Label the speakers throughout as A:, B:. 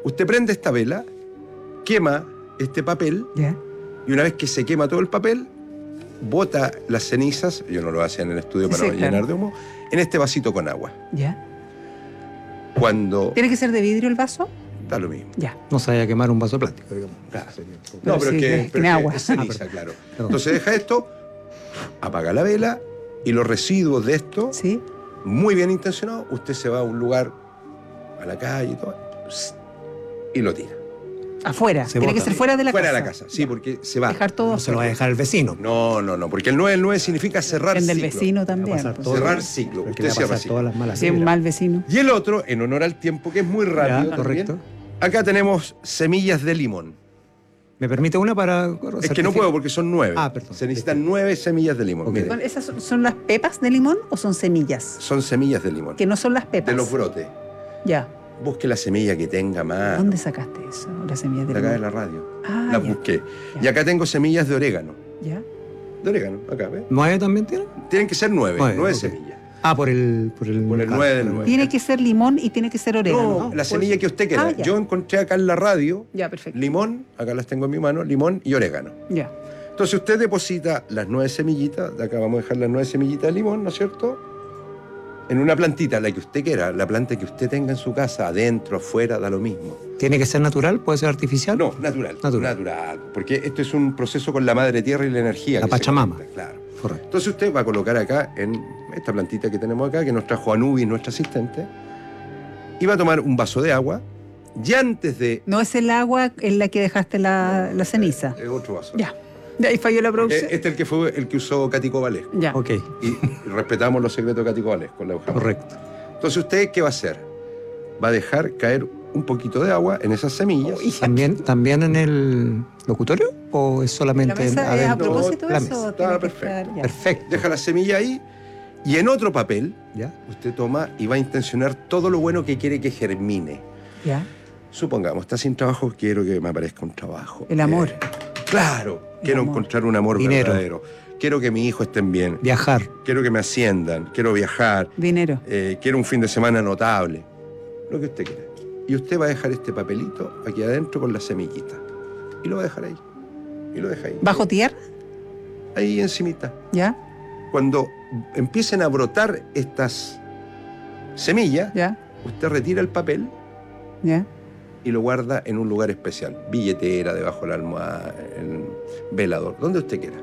A: Usted prende esta vela, quema este papel,
B: Ya.
A: y una vez que se quema todo el papel, bota las cenizas, yo no lo hacía en el estudio para
B: Sí,
A: no
B: claro.
A: llenar de humo, en este vasito con agua.
B: Ya.
A: Cuando...
B: ¿Tiene que ser de vidrio el vaso?
A: Da lo mismo.
B: Ya.
C: No se vaya a quemar un vaso plástico, digamos.
A: Claro.
B: Pero
A: No, pero
B: sí,
A: es que,
B: tiene
A: pero es que
B: agua.
A: es ceniza, claro. Entonces deja esto, apaga la vela y los residuos de esto,
B: ¿Sí?
A: muy bien intencionados, usted se va a un lugar, a la calle y todo, y lo tira.
B: Afuera.
C: Se
B: Tiene que
C: bota.
B: ser fuera de la
A: Fuera
B: casa.
A: de la casa, sí, porque se va.
B: Dejar todo
C: No se lo va a
B: afuera.
C: dejar el vecino.
A: No, porque el 9 significa cerrar
B: El del
A: ciclo.
B: vecino
C: Va a
B: también.
C: pasar
B: pues.
C: todo-
A: Cerrar ciclo.
C: porque
A: Usted
C: le va a
A: cierra
C: pasar
A: ciclo.
C: todas las malas
B: Sí, un
C: vibras.
B: mal vecino.
A: Y el otro, en honor al tiempo, que es muy rápido
C: Ya,
A: también.
C: correcto.
A: Acá tenemos semillas de limón.
C: ¿Me permite una para
A: Es que no
C: certificar?
A: puedo porque son 9.
C: Ah, perdón.
A: Se necesitan 9 semillas de limón.
C: Ok.
A: Mire,
B: ¿Esas son las pepas de limón o son semillas?
A: son semillas de limón.
B: Que no son las pepas.
A: De los brotes.
B: Ya.
A: Busque la semilla que tenga más.
B: ¿Dónde sacaste eso? Las semillas de
A: De acá de
B: limón.
A: la radio.
B: Ah,
A: Las
B: ya.
A: busqué.
B: Ya.
A: Y acá tengo semillas de orégano.
B: ¿Ya?
A: De orégano, acá, ¿ves?
C: ¿9 también tiene?
A: Tienen que ser 9. 9
C: ok.
A: semillas.
C: Ah, por el
A: Por el 9 del 9.
B: Tiene que ser limón y tiene que ser orégano.
A: No, la semilla que usted quiera.
B: Ah, ya.
A: Yo encontré acá en la radio
B: Ya, perfecto.
A: limón, acá las tengo en mi mano, limón y orégano.
B: Ya.
A: Entonces usted deposita las 9 semillitas, de acá vamos a dejar las 9 semillitas de limón, ¿no es cierto? En una plantita, la que usted quiera, la planta que usted tenga en su casa, adentro, afuera, da lo mismo.
C: ¿Tiene que ser natural? ¿Puede ser artificial?
A: No, natural.
C: Natural.
A: Natural. Porque esto es un proceso con la madre tierra y la energía.
C: La
A: que se
C: Pachamama.
A: conecta, claro.
C: Correcto.
A: Entonces usted va a colocar acá, en esta plantita que tenemos acá, que nos trajo Anubis, nuestra asistente, y va a tomar un vaso de agua, y antes de...
B: No es el agua en la que dejaste la ceniza.
A: otro vaso.
B: Ya. De ahí falló la producción.
A: Este es el que fue el que usó Catico Valesco.
B: Ya.
C: Ok,
A: Y respetamos los secretos de Catico Valesco, la Eujama.
C: correcto.
A: Entonces, ¿usted qué va a hacer? Va a dejar caer un poquito de agua en esas semillas.
C: ¿También en el locutorio? ¿O es solamente
B: La mesa es a
C: adentro?
B: propósito de
C: La
B: eso.
C: mesa.
B: tiene que
A: perfecto.
B: estar- ya.
C: Perfecto.
A: Deja la semilla ahí y en otro papel
C: ¿Ya?
A: usted toma y va a intencionar todo lo bueno que quiere que germine.
B: Ya.
A: Supongamos, está sin trabajo, quiero que me aparezca un trabajo.
B: El amor.
A: Claro, quiero
B: amor.
A: encontrar un amor
C: Dinero.
A: verdadero. Quiero que mi hijo estén bien.
C: Viajar.
A: Quiero que me asciendan. Quiero viajar.
B: Dinero.
A: Quiero un fin de semana notable. Lo que usted quiera. Y usted va a dejar este papelito aquí adentro con la semillita. Y lo va a dejar ahí. Y lo deja ahí.
B: ¿Bajo tierra?
A: Ahí encimita.
B: Ya.
A: Cuando empiecen a brotar estas semillas,
B: Ya.
A: usted retira el papel
B: Ya.
A: y lo guarda en un lugar especial. Billetera, debajo de la almohada, en el velador, donde usted quiera.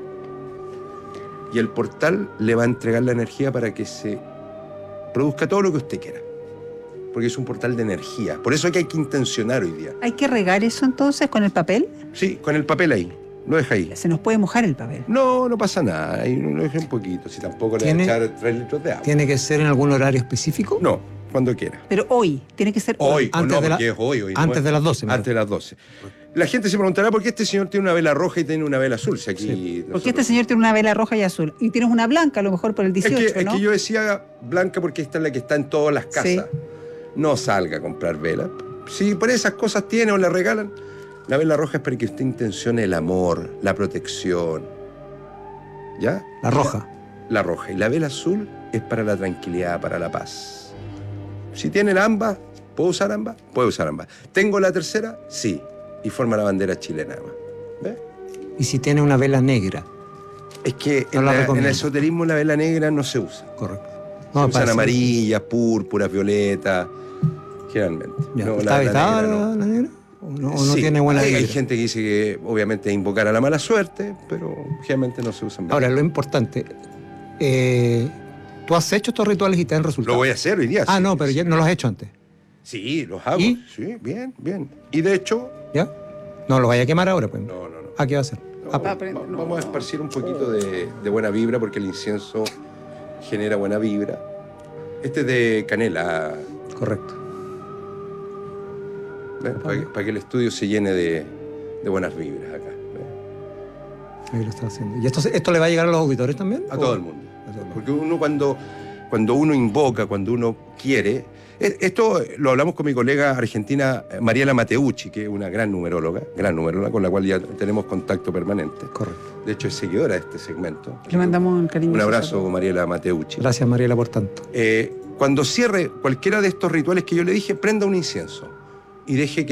A: Y el portal le va a entregar la energía para que se produzca todo lo que usted quiera. Porque es un portal de energía. Por eso es que hay que intencionar hoy día.
B: ¿Hay que regar eso entonces con el papel?
A: Sí, con el papel ahí. Lo deja ahí.
B: Se nos puede mojar el papel.
A: No, no pasa nada. Ahí lo deja un poquito. Si tampoco le va a
C: ¿Tiene-
A: echar 3 litros de agua.
C: ¿Tiene que ser en algún horario específico?
A: No, cuando quiera.
B: Pero hoy. Tiene que ser
A: Hoy,
C: Antes
A: no,
C: de la-
A: porque es hoy.
C: antes de las 12,
A: Antes de las 12. La gente se preguntará por qué este señor tiene una vela roja y tiene una vela azul. Si aquí
B: Porque este señor tiene una vela roja y azul. Y tienes una blanca, a lo mejor por el 18,
A: es
B: ¿no?
A: que yo decía blanca porque esta es la que está en todas las casas.
B: Sí.
A: No salga a comprar velas. Si por esas cosas tiene o le regalan, la vela roja es para que usted intencione el amor, la protección. ¿Ya?
C: La roja.
A: La roja. Y la vela azul es para la tranquilidad, para la paz. Si tienen ambas, ¿puedo usar ambas? Puedo usar ambas. ¿Tengo la tercera? Sí. Y forma la bandera chilena. ¿Ves?
C: ¿Y si tiene una vela negra?
A: Es que
C: No
A: en,
C: la
A: en
C: recomiendo.
A: el esoterismo la vela negra no se usa.
C: Correcto.
A: Se usan
C: parece-
A: amarillas, púrpuras, violetas, generalmente.
C: Ya.
A: No,
C: ¿Está vetada
A: negra no.
C: la negra? ¿O no
A: Sí,
C: tiene buena
A: hay
C: vibra?
A: gente que dice que obviamente invocar a la mala suerte, pero generalmente no se usan velas.
C: Ahora, lo importante, tú has hecho estos rituales y te han resultado.
A: Lo voy a hacer hoy día.
C: Ah,
A: sí.
C: no, pero ya no los has hecho antes.
A: Sí, los hago.
C: ¿Y?
A: Sí, bien, bien. Y de hecho,
C: ¿Ya? No los vaya a quemar ahora, pues.
A: no.
C: Ah, ¿qué va a hacer?
A: No,
C: Ah,
A: vamos a esparcir un poquito de buena vibra porque el incienso genera buena vibra. Este es de canela,
C: correcto.
A: ¿ves? Para que el estudio se llene de buenas vibras acá. ¿ves?
C: Ahí lo está haciendo. ¿Y esto le va a llegar a los auditores también?
A: A
C: ¿O?
A: todo el mundo.
C: A todo el mundo.
A: Porque uno cuando uno invoca, cuando uno quiere... Esto lo hablamos con mi colega argentina Mariela Mateucci, que es una gran numeróloga, con la cual ya tenemos contacto permanente.
C: Correcto.
A: De hecho, es seguidora de este segmento.
B: Le mandamos un cariño.
A: Un abrazo, Mariela Mateucci.
C: Gracias, Mariela, por tanto.
A: Cuando cierre cualquiera de estos rituales que yo le dije, prenda un incienso y deje que